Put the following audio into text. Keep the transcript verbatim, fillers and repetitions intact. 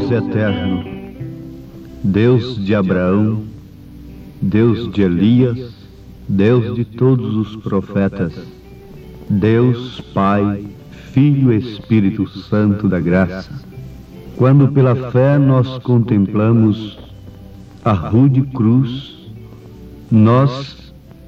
Deus eterno, Deus de Abraão, Deus de Elias, Deus de todos os profetas, Deus Pai, Filho e Espírito Santo da graça, quando pela fé nós contemplamos a rude cruz, nós